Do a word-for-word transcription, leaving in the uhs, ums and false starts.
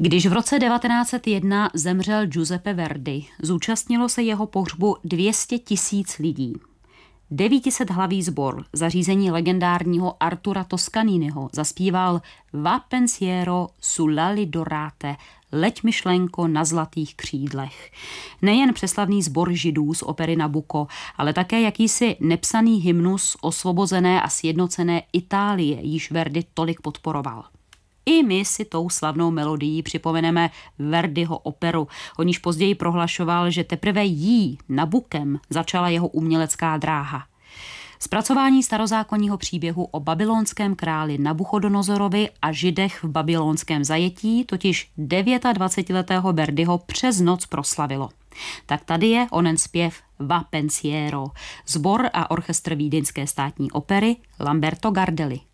Když v roce devatenáct set jedna zemřel Giuseppe Verdi, zúčastnilo se jeho pohřbu dvě stě tisíc lidí. Devítisethlavý sbor za řízení legendárního Artura Toscaniniho zaspíval Va pensiero sull'ali dorate, leď myšlenko na zlatých křídlech. Nejen přeslavný sbor židů z opery Nabucco, ale také jakýsi nepsaný hymnus osvobozené a sjednocené Itálie, již Verdi tolik podporoval. I my si tou slavnou melodií připomeneme Verdiho operu, o níž později prohlašoval, že teprve jí, Nabukem, začala jeho umělecká dráha. Zpracování starozákonního příběhu o babylonském králi Nabuchodonozorovi a židech v babylonském zajetí totiž dvacetidevětiletého Verdiho přes noc proslavilo. Tak tady je onen zpěv Va pensiero, sbor a orchestr vídeňské státní opery Lamberto Gardelli.